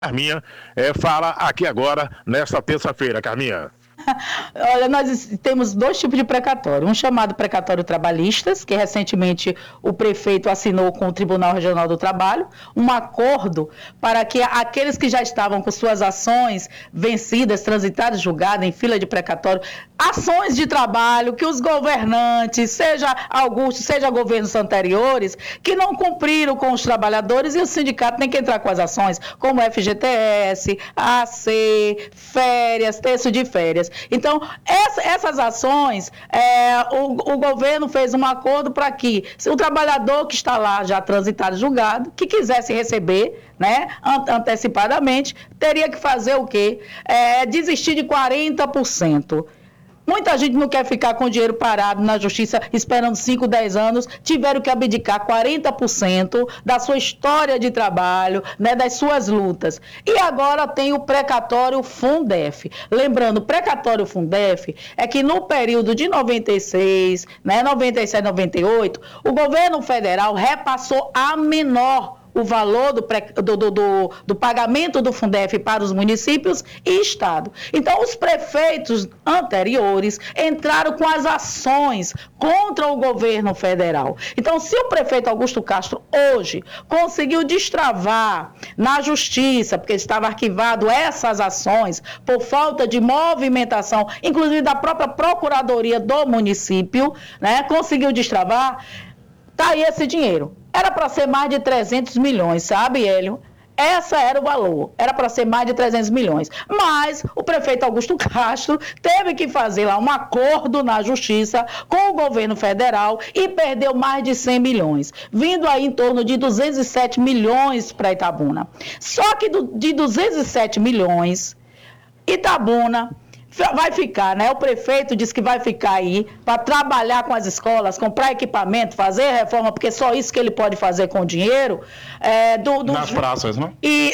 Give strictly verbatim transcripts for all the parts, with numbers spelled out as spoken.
Carminha é, fala aqui agora, nesta terça-feira, Carminha. Olha, nós temos dois tipos de precatório. Um chamado precatório trabalhistas, que recentemente o prefeito assinou com o Tribunal Regional do Trabalho, um acordo para que aqueles que já estavam com suas ações vencidas, transitadas, julgadas em fila de precatório, ações de trabalho que os governantes, seja Augusto, seja governos anteriores, que não cumpriram com os trabalhadores, e o sindicato tem que entrar com as ações, como F G T S, A C, férias, terço de férias. Então, essa, essas ações, é, o, o governo fez um acordo para que se o trabalhador que está lá já transitado, julgado, que quisesse receber, né, antecipadamente, teria que fazer o quê? É, desistir de quarenta por cento. Muita gente não quer ficar com o dinheiro parado na justiça esperando cinco, dez anos, tiveram que abdicar quarenta por cento da sua história de trabalho, né, das suas lutas. E agora tem o precatório Fundef. Lembrando, o precatório Fundef é que no período de noventa e seis, né, noventa e sete, noventa e oito, o governo federal repassou a menor o valor do, pré, do, do, do, do pagamento do Fundef para os municípios e Estado. Então, os prefeitos anteriores entraram com as ações contra o governo federal. Então, se o prefeito Augusto Castro hoje conseguiu destravar na justiça, porque estava arquivado essas ações por falta de movimentação, inclusive da própria procuradoria do município, né, conseguiu destravar, está aí esse dinheiro. Era para ser mais de trezentos milhões, sabe, Hélio? Esse era o valor, era para ser mais de trezentos milhões. Mas o prefeito Augusto Castro teve que fazer lá um acordo na justiça com o governo federal e perdeu mais de cem milhões, vindo aí em torno de duzentos e sete milhões para Itabuna. Só que do, de duzentos e sete milhões, Itabuna vai ficar, né? O prefeito disse que vai ficar aí para trabalhar com as escolas, comprar equipamento, fazer reforma, porque só isso que ele pode fazer com o dinheiro. É, do, do, Nas praças, não? E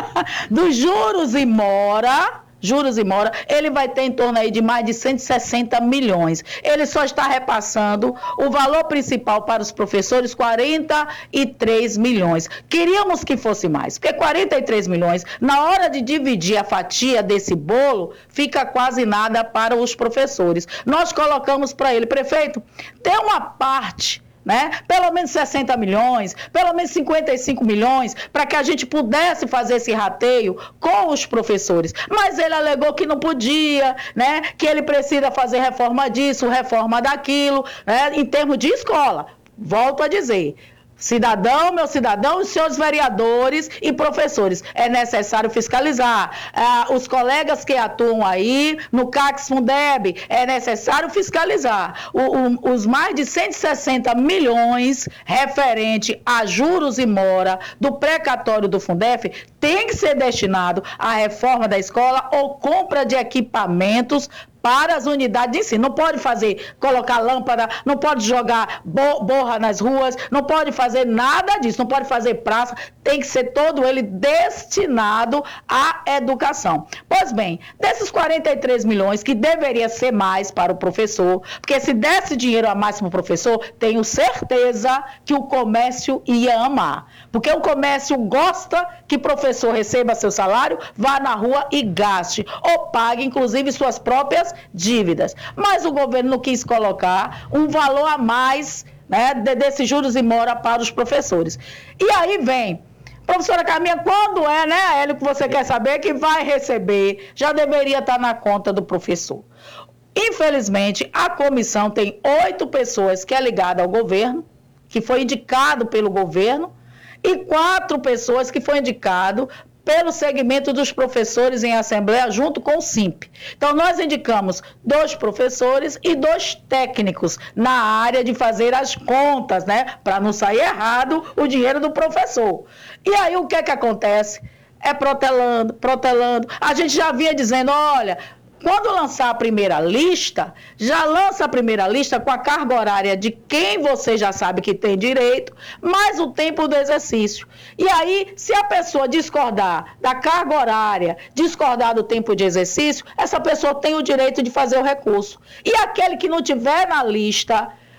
dos juros e mora... Juros e mora, ele vai ter em torno aí de mais de cento e sessenta milhões. Ele só está repassando o valor principal para os professores, quarenta e três milhões. Queríamos que fosse mais, porque quarenta e três milhões, na hora de dividir a fatia desse bolo, fica quase nada para os professores. Nós colocamos para ele, prefeito, tem uma parte, né? Pelo menos sessenta milhões, pelo menos cinquenta e cinco milhões, para que a gente pudesse fazer esse rateio com os professores. Mas ele alegou que não podia, né? Que ele precisa fazer reforma disso, reforma daquilo, né? Em termos de escola. Volto a dizer, cidadão, meu cidadão, os senhores vereadores e professores, é necessário fiscalizar. Ah, os colegas que atuam aí no CACS Fundeb, é necessário fiscalizar. O, o, os mais de cento e sessenta milhões referente a juros e mora do precatório do Fundef tem que ser destinado à reforma da escola ou compra de equipamentos para as unidades de ensino. Não pode fazer, colocar lâmpada, não pode jogar bo borra nas ruas, não pode fazer nada disso, não pode fazer praça, tem que ser todo ele destinado à educação. Pois bem, desses quarenta e três milhões, que deveria ser mais para o professor, porque se desse dinheiro a mais para o professor, tenho certeza que o comércio ia amar, porque o comércio gosta que o professor receba seu salário, vá na rua e gaste, ou pague, inclusive, suas próprias dívidas. Mas o governo não quis colocar um valor a mais, né, desses juros e mora para os professores. E aí vem, professora Carminha, quando é, né, Hélio, que você quer saber que vai receber, já deveria estar na conta do professor. Infelizmente, a comissão tem oito pessoas que é ligada ao governo, que foi indicado pelo governo, e quatro pessoas que foi indicado pelo segmento dos professores em assembleia, junto com o SIMP. Então, nós indicamos dois professores e dois técnicos na área de fazer as contas, né? Para não sair errado o dinheiro do professor. E aí, o que é que acontece? É protelando, protelando. A gente já vinha dizendo, olha, quando lançar a primeira lista, já lança a primeira lista com a carga horária de quem você já sabe que tem direito, mais o tempo do exercício. E aí, se a pessoa discordar da carga horária, discordar do tempo de exercício, essa pessoa tem o direito de fazer o recurso. E aquele que não tiver na lista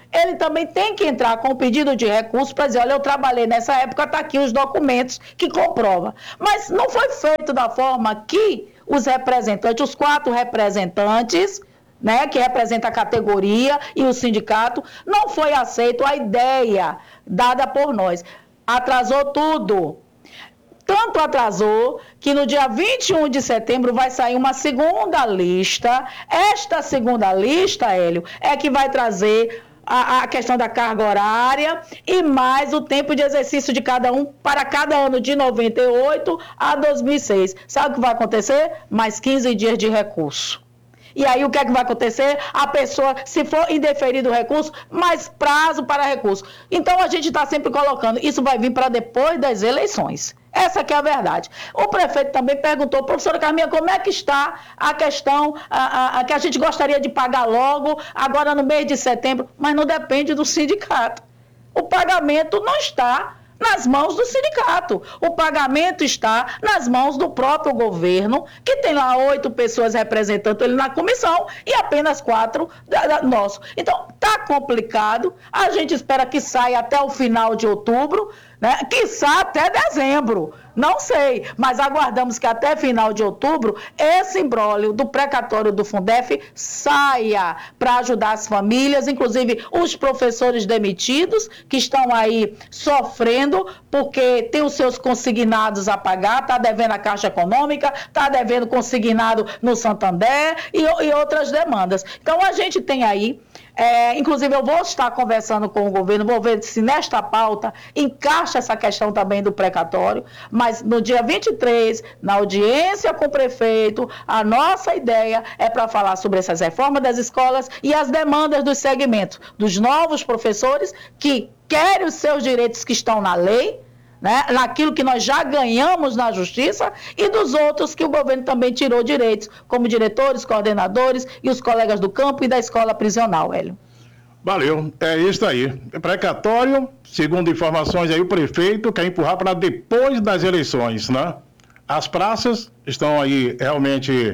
ele também tem que entrar com o pedido de recurso para dizer, olha, eu trabalhei nessa época, está aqui os documentos que comprovam. Mas não foi feito da forma que os representantes, os quatro representantes, né, que representa a categoria e o sindicato, não foi aceito a ideia dada por nós. Atrasou tudo. Tanto atrasou que no dia vinte e um de setembro vai sair uma segunda lista. Esta segunda lista, Hélio, é que vai trazer a, a questão da carga horária e mais o tempo de exercício de cada um para cada ano de noventa e oito a dois mil e seis. Sabe o que vai acontecer? Mais quinze dias de recurso. E aí o que é que vai acontecer? A pessoa, se for indeferido o recurso, mais prazo para recurso. Então a gente está sempre colocando, isso vai vir para depois das eleições. Essa que é a verdade. O prefeito também perguntou, professora Carminha, como é que está a questão a, a, a que a gente gostaria de pagar logo, agora no mês de setembro, mas não depende do sindicato. O pagamento não está nas mãos do sindicato. O pagamento está nas mãos do próprio governo, que tem lá oito pessoas representando ele na comissão e apenas quatro da, da, nosso. Então, está complicado. A gente espera que saia até o final de outubro, né? Quiçá até dezembro. Não sei, mas aguardamos que até final de outubro esse imbróglio do precatório do Fundef saia para ajudar as famílias, inclusive os professores demitidos que estão aí sofrendo porque tem os seus consignados a pagar, está devendo a Caixa Econômica, está devendo consignado no Santander e, e outras demandas. Então a gente tem aí, é, inclusive eu vou estar conversando com o governo, vou ver se nesta pauta encaixa essa questão também do precatório, mas no dia vinte e três, na audiência com o prefeito, a nossa ideia é para falar sobre essas reformas das escolas e as demandas dos segmentos, dos novos professores que querem os seus direitos que estão na lei, né, naquilo que nós já ganhamos na justiça, e dos outros que o governo também tirou direitos, como diretores, coordenadores e os colegas do campo e da escola prisional, Hélio. Valeu, é isso aí. Precatório, segundo informações aí, o prefeito quer empurrar para depois das eleições, né? As praças estão aí realmente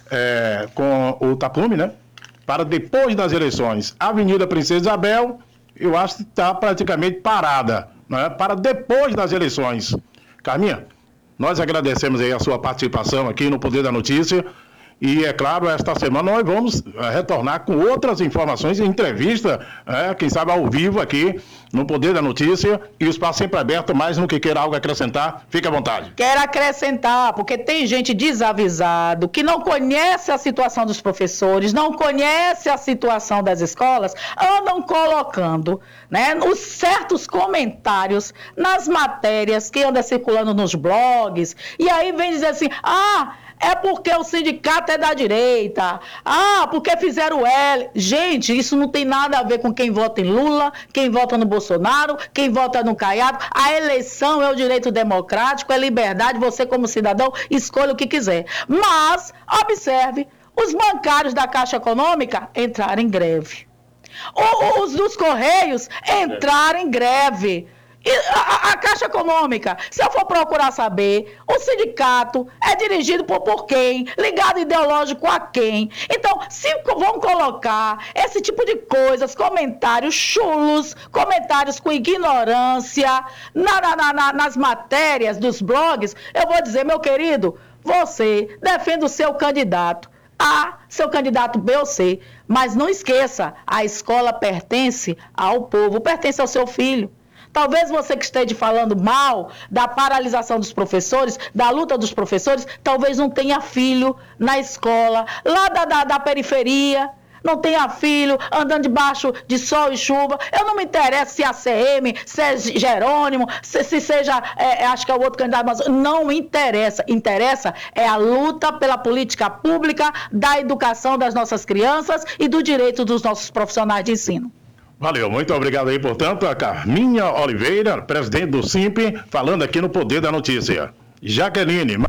é, com o tapume, né? Para depois das eleições. A Avenida Princesa Isabel, eu acho que está praticamente parada, né? Para depois das eleições. Carminha, nós agradecemos aí a sua participação aqui no Poder da Notícia. E, é claro, esta semana nós vamos retornar com outras informações, entrevista, é, quem sabe ao vivo aqui, no Poder da Notícia, e o espaço sempre aberto, mais no que queira algo acrescentar, fique à vontade. Quero acrescentar, porque tem gente desavisado, que não conhece a situação dos professores, não conhece a situação das escolas, andam colocando, né, os certos comentários nas matérias que andam circulando nos blogs, e aí vem dizer assim, ah, é porque o sindicato é da direita. Ah, porque fizeram o L. Gente, isso não tem nada a ver com quem vota em Lula, quem vota no Bolsonaro, quem vota no Caiado. A eleição é o direito democrático, é liberdade, você como cidadão escolhe o que quiser. Mas, observe, os bancários da Caixa Econômica entraram em greve. Os dos Correios entraram em greve. E a, a Caixa Econômica, se eu for procurar saber, o sindicato é dirigido por, por quem? Ligado ideológico a quem? Então, se vão colocar esse tipo de coisas, comentários chulos, comentários com ignorância, na, na, na, nas matérias dos blogs, eu vou dizer, meu querido, você defende o seu candidato A, seu candidato B ou C, mas não esqueça, a escola pertence ao povo, pertence ao seu filho. Talvez você que esteja falando mal da paralisação dos professores, da luta dos professores, talvez não tenha filho na escola, lá da, da, da periferia, não tenha filho andando debaixo de sol e chuva. Eu não me interesso se é a C M, se é Jerônimo, se, se seja, é, acho que é o outro candidato, mas não me interessa. Interessa é a luta pela política pública, da educação das nossas crianças e do direito dos nossos profissionais de ensino. Valeu, muito obrigado aí, portanto, a Carminha Oliveira, presidente do Simpe, falando aqui no Poder da Notícia. Jaqueline.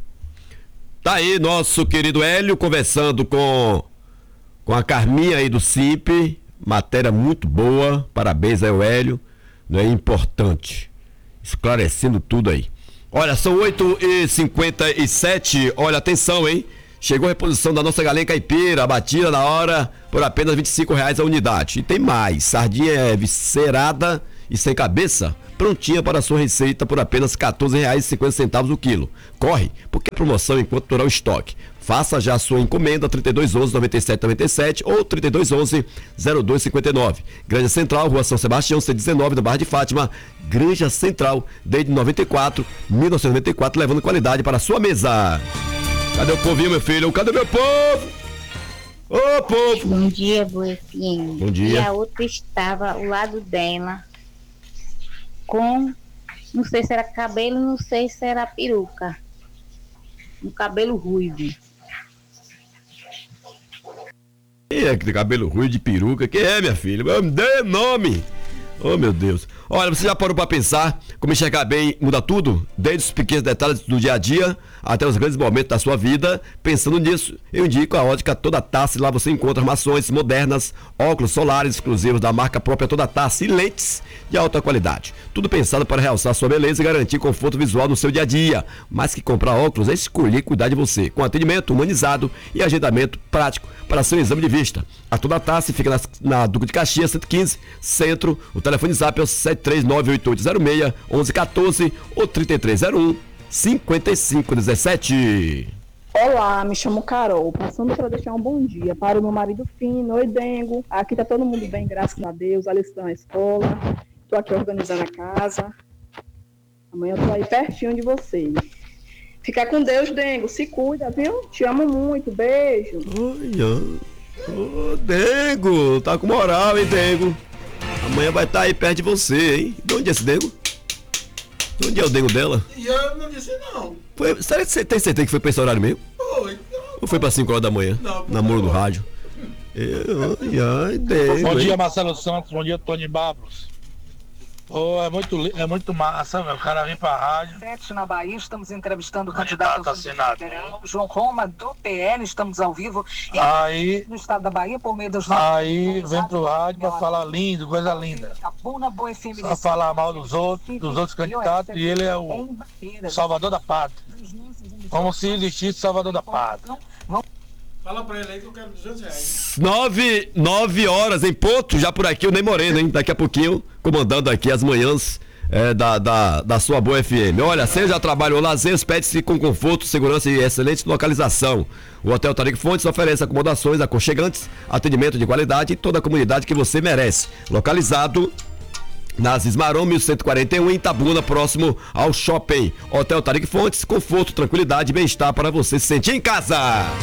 Tá aí nosso querido Hélio conversando com, com a Carminha aí do Simpe, matéria muito boa, parabéns aí ao Hélio, não é importante, esclarecendo tudo aí. Olha, são oito e cinquenta e sete, olha, atenção, hein? Chegou a reposição da nossa galinha caipira, abatida na hora por apenas vinte e cinco reais a unidade. E tem mais, sardinha é viscerada e sem cabeça, prontinha para a sua receita por apenas quatorze reais e cinquenta centavos o quilo. Corre, porque é promoção enquanto durar o estoque. Faça já a sua encomenda trinta e dois onze, noventa e sete noventa e sete ou trinta e dois onze, zero dois cinquenta e nove. Granja Central, Rua São Sebastião, C dezenove, no bairro de Fátima. Granja Central, desde noventa e quatro, mil novecentos e noventa e quatro, levando qualidade para a sua mesa. Cadê o povinho, meu filho? Cadê meu povo? Ô, povo! Bom dia, Boa F M. Bom dia. E a outra estava ao lado dela com, não sei se era cabelo, não sei se era peruca. Um cabelo ruivo. Quem é que tem cabelo ruim de peruca? Quem é, minha filha? Me dê nome! Oh, meu Deus. Olha, você já parou para pensar como enxergar bem muda tudo? Desde os pequenos detalhes do dia a dia até os grandes momentos da sua vida. Pensando nisso, eu indico a ótica Toda Taça. Lá você encontra armações modernas, óculos solares exclusivos da marca própria Toda Taça e lentes de alta qualidade. Tudo pensado para realçar sua beleza e garantir conforto visual no seu dia a dia. Mais que comprar óculos, é escolher cuidar de você. Com atendimento humanizado e agendamento prático para seu exame de vista. A Toda Taça fica na, na Duque de Caxias, cento e quinze, Centro. O telefone zap é o sete três nove oito oito zero seis, onze um quatro ou trinta e três zero um, cinquenta e cinco dezessete. Olá, me chamo Carol, passando para deixar um bom dia para o meu marido Fino. Oi, Dengo. Aqui tá todo mundo bem, graças a Deus. Alice está na escola. Tô aqui organizando a casa. Amanhã eu tô aí pertinho de vocês. Fica com Deus, Dengo. Se cuida, viu? Te amo muito. Beijo. Olha. Ô, Dengo. Tá com moral, hein, Dengo? Amanhã vai estar aí perto de você, hein? De onde é esse Dengo? De onde é o Dengo dela? E eu não disse não. Foi, será que você tem certeza que foi pra esse horário mesmo? Foi. Ou foi pra cinco horas da manhã? Não, namoro do rádio. Eu, ai, Dengo. Bom dia, Marcelo Santos. Bom dia, Tony Babros. Oh, é, muito, li- é muito massa, meu. O cara vem pra rádio. Sete na Bahia, estamos entrevistando o Candidato candidato a senador. federal, João Roma, do P L. Estamos ao vivo em- Aí, no estado da Bahia, por meio dos aí vem pro rádio pra falar lindo, coisa linda. A Buna Boa F M. Só falar mal dos outros, dos outros candidatos, e ele é o salvador da pátria. Como se existisse salvador da pátria. Fala pra ele aí que eu quero duzentos reais. Nove, nove horas em ponto, já por aqui o Ney Moreno, hein? Daqui a pouquinho, comandando aqui as manhãs é, da, da, da sua Boa F M. Olha, seja trabalho ou lazer, hospede-se com conforto, segurança e excelente localização. O Hotel Tariq Fontes oferece acomodações aconchegantes, atendimento de qualidade e toda a comunidade que você merece. Localizado nas Ismarom mil cento e quarenta e um, em Itabuna, próximo ao shopping. Hotel Tariq Fontes, conforto, tranquilidade e bem-estar para você se sentir em casa.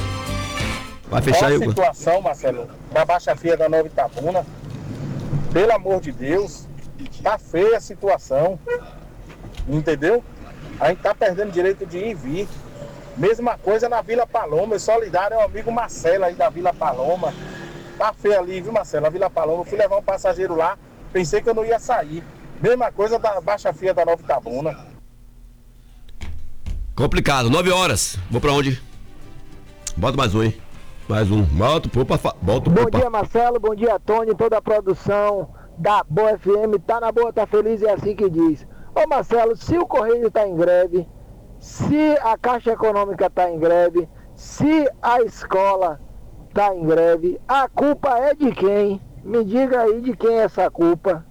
Vai fechar aí, Qual a situação, Marcelo, da Baixa Fia da Nova Itabuna? Pelo amor de Deus, tá feia a situação, entendeu? A gente tá perdendo direito de ir e vir. Mesma coisa na Vila Paloma, eu solidário é o amigo Marcelo aí da Vila Paloma. Tá feio ali, viu, Marcelo? A Vila Paloma, eu fui levar um passageiro lá, pensei que eu não ia sair. Mesma coisa da Baixa Fia da Nova Itabuna. Complicado, nove horas. Vou pra onde? Bota mais um, hein? Mais um. Bota o povo pra fa... Bota o Bom povo pra... dia, Marcelo. Bom dia, Tony. Toda a produção da Boa F M. Tá na boa, tá feliz, é assim que diz. Ô, Marcelo, se o Correio tá em greve, se a Caixa Econômica tá em greve, se a escola tá em greve, a culpa é de quem? Me diga aí de quem é essa culpa.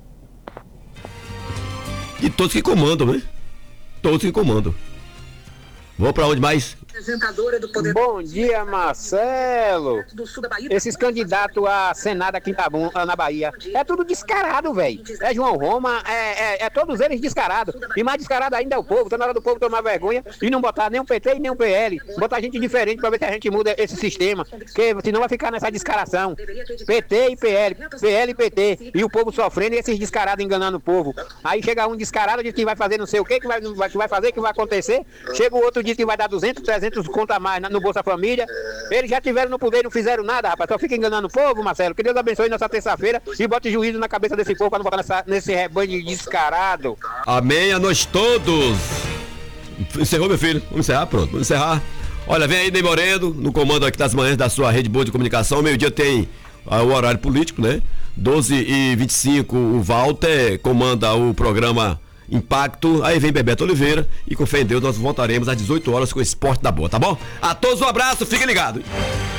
De todos que comandam, né? Todos que comandam. Vou pra onde mais? Apresentadora do Poder Bom dia, Marcelo. do Sul da Bahia. Esses candidatos a Senado aqui em Itabuna, na Bahia, é tudo descarado, velho. É João Roma, é, é, é todos eles descarados. E mais descarado ainda é o povo. Tá na hora do povo tomar vergonha e não botar nem um P T e nem um P L. Botar gente diferente pra ver se a gente muda esse sistema. Porque senão vai ficar nessa descaração. P T e P L, P L e P T. E o povo sofrendo e esses descarados enganando o povo. Aí chega um descarado, diz que vai fazer não sei o que, que vai, que vai fazer, que vai acontecer. Chega o outro, diz que vai dar duzentos, trezentos conto a mais no Bolsa Família. Eles já tiveram no poder e não fizeram nada, rapaz. Só fica enganando o povo, Marcelo. Que Deus abençoe nossa terça-feira e bote juízo na cabeça desse povo pra não botar nessa, nesse rebanho descarado. Amém a nós todos. Encerrou, meu filho? Vamos encerrar? Pronto, vamos encerrar. Olha, vem aí Ney Moreno, no comando aqui das manhãs da sua rede boa de comunicação. Meio-dia tem ah, o horário político, né? doze e vinte e cinco, o Walter comanda o programa impacto. Aí vem Bebeto Oliveira e com fé em Deus nós voltaremos às dezoito horas com o Esporte da Boa, tá bom? A todos um abraço, fiquem ligados.